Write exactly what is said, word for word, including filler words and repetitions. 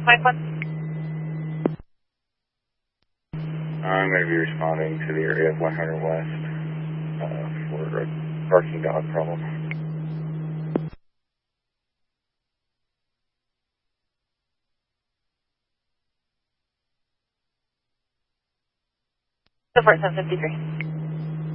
five one. I'm going to be responding to the area of one hundred West uh, for a barking dog problem. So far, seven fifty-three.